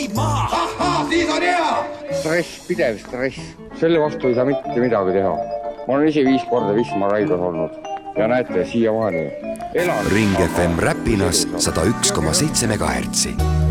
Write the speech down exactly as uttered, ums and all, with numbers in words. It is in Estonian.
Ahhaa, siis on hea! Stress, pidev stress. Selle vastu ei saa mitte midagi teha. Ma olen ise viis korda Wisma Raidos olnud. Ja näete, siia maani elan. Ring F M Räpinas sada üks koma seitse megahertsi.